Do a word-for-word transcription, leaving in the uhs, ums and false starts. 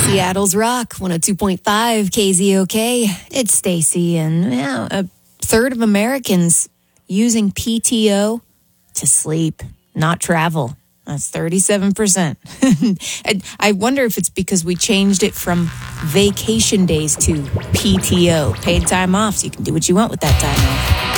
Seattle's Rock, one oh two point five K Z O K. It's Stacy, and yeah, a third of Americans using P T O to sleep, not travel. That's thirty-seven percent. I, I wonder if it's because we changed it from vacation days to P T O, paid time off, so you can do what you want with that time off.